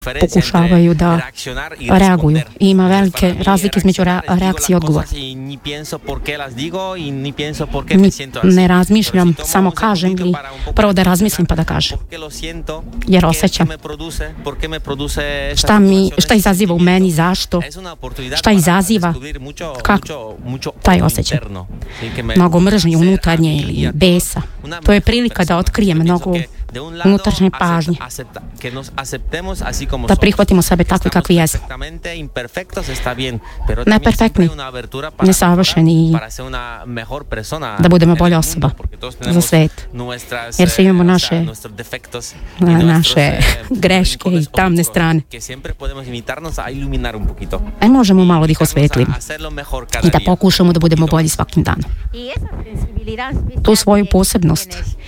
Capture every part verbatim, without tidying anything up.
pokušavaju da reaguju. I ima velike razlike između reakcije i odgovora. Ne razmišljam, samo kažem ili prvo da razmislim pa da kažem. Jer osjećam. Šta, mi, šta izaziva u meni, zašto, šta izaziva, kako taj osjećaj. Mnogo mržnje unutarnje ili besa. To je prilika da otkrijem mnogo unutrašnje pažnje. Da prihvatimo sebe takve kakvi jesmo. Neperfektni, nesavršeni, da budemo bolja osoba za svet. Jer svi imamo naše, naše greške i tamne strane. E možemo malo da ih osvetlimo i da pokušamo da budemo bolji svakim danom. Tu svoju posebnost.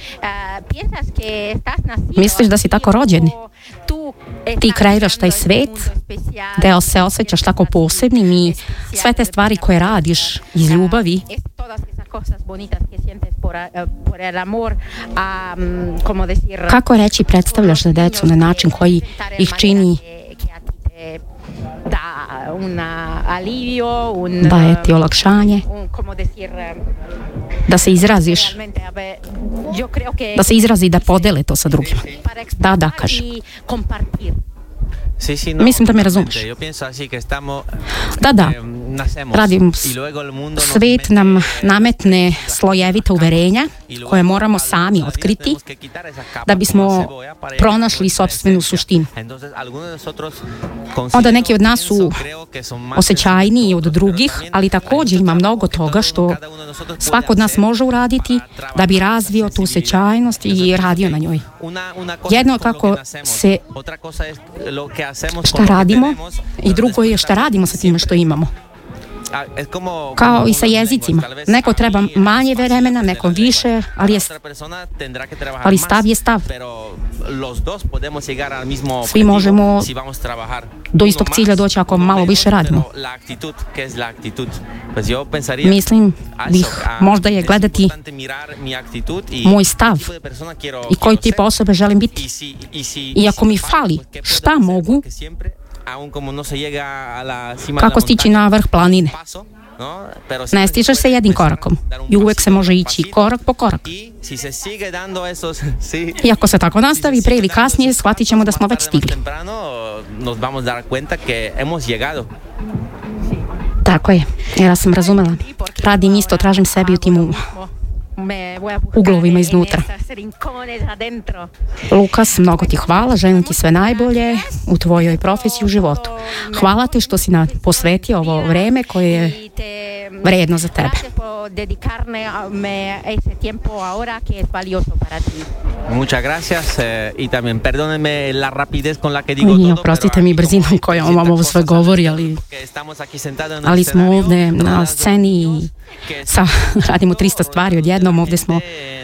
Misliš da si tako rođen? Ti kreiraš taj svet, da se osjećaš tako posebnim i sve te stvari koje radiš iz ljubavi. Kako reći, predstavljaš za decu na način koji ih čini daje ti olakšanje, da se izraziš, da se izrazi i da podele to sa drugima. Da, da, kaže. Mislim da me razumeš. Da, da. Radim, svet nam nametne slojevita uverenja koje moramo sami otkriti da bismo pronašli sopstvenu suštinu. Onda neki od nas su osjećajniji od drugih, ali također ima mnogo toga što svako od nas može uraditi da bi razvio tu osjećajnost i radio na njoj. Jedno je kako se šta radimo i drugo je šta radimo sa time što imamo. Kao i sa jezicima. Neko treba manje vremena, neko više, ali, je, ali stav je stav. Svi možemo do istog cilja doći ako malo više radimo. Mislim bih možda je gledati moj stav i koji tip osobe želim biti. I ako mi fali šta mogu, kako stići na vrh planine. Ne stižeš se jednim korakom i uvek se može ići korak po korak. I ako se tako nastavi, pre ili kasnije shvatit ćemo da smo već stigli. Tako je, jer ja sam razumela. Radim isto, tražim sebi u tim uglovima iznutra. Lukas, mnogo ti hvala, želim ti sve najbolje u tvojoj profesiji u životu. Hvala ti što si nam posvetio ovo vreme koje je vredno za tebe. Muchas gracias y también perdónenme la rapidez con la que digo todo. Oprostite mi brzinom kojom vam ovo sve govori, ali, ali smo ovde na sceni i sa, radimo trista stvari odjednom, ovde smo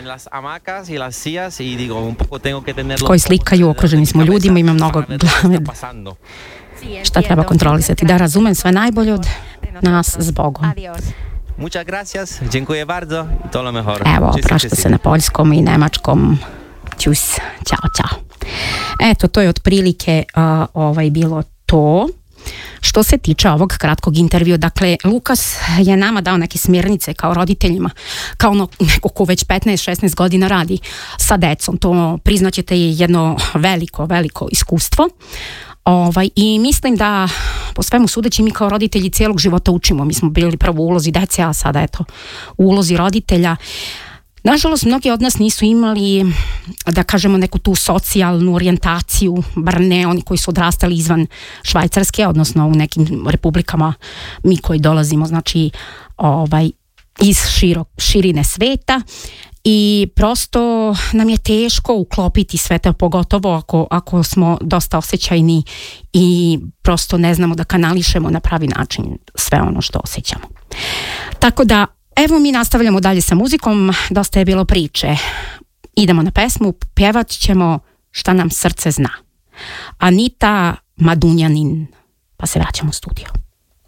koji slikaju, okruženi smo ljudima, ima mnogo glave. Šta treba kontrolisati? Da razumem sve najbolje od nas s Bogom. Muchas gracias, dziękuję bardzo i to lo mejor. Evo, prašta se na poljskom i nemačkom. Ćus, ćao, ćao. Eto, to je otprilike uh, ovaj, bilo to. Što se tiče ovog kratkog intervjua, dakle, Lukas je nama dao neke smjernice kao roditeljima, kao ono, neko ko već petnaest šesnaest godina radi sa decom. To, priznaćete, je jedno veliko, veliko iskustvo. Ovaj, I mislim da po svemu sudeći mi kao roditelji cijelog života učimo. Mi smo bili prvo u ulozi dece, a sada eto u ulozi roditelja. Nažalost, mnogi od nas nisu imali, da kažemo, neku tu socijalnu orijentaciju, bar ne oni koji su odrastali izvan Švajcarske, odnosno u nekim republikama, mi koji dolazimo, znači, ovaj, iz širo, širine sveta. I prosto nam je teško uklopiti sve to, pogotovo ako, ako smo dosta osjećajni i prosto ne znamo da kanališemo na pravi način sve ono što osjećamo. Tako da, evo mi nastavljamo dalje sa muzikom, dosta je bilo priče. Idemo na pesmu, pjevat ćemo Šta nam srce zna. Anita Madunjanin, pa se vraćamo u studio.